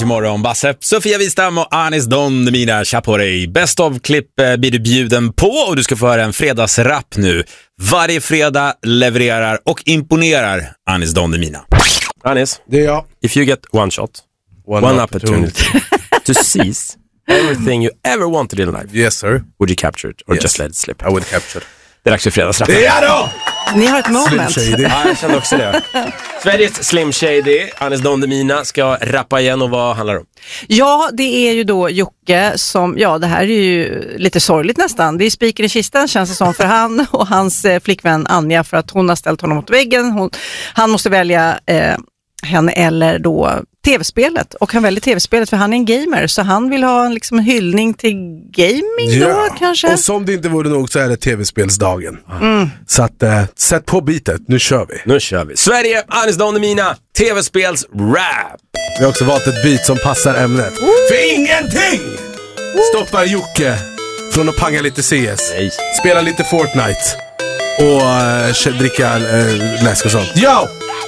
till morgon. Basse, Sofia Wistam och Anis Don Demina Chaporey. Best of-klipp blir du bjuden på och du ska få höra en fredagsrap nu. Varje fredag levererar och imponerar Anis Don Demina. Anis, det är jag. If you get one shot, one opportunity to seize everything you ever wanted in life. Yes, sir. Would you capture it or just let it slip? I would capture it. Det är dags för fredagsrap. Det är då! Ni har ett moment. Ja, jag kände också det. Sveriges Slim Shady, Anis Don Demina, ska rappa igen, och vad handlar det om? Ja, det är ju då Jocke som, ja, det här är ju lite sorgligt nästan. Det är spiken i kistan, känns det som, för han och hans flickvän Anja, för att hon har ställt honom mot väggen. Han måste välja henne eller då tv-spelet, och han väljer tv-spelet för han är en gamer, så han vill ha liksom en hyllning till gaming då kanske. Och som det inte vore nog så är det tv-spelsdagen. Så att sätt på bitet, nu kör vi. Nu kör vi. Sverige, Anis Don Demina, tv-spels-rap. Vi har också valt ett beat som passar ämnet. För ingenting stoppar Jocke från att panga lite CS. Spela lite Fortnite och dricka läsk och sånt. Yo!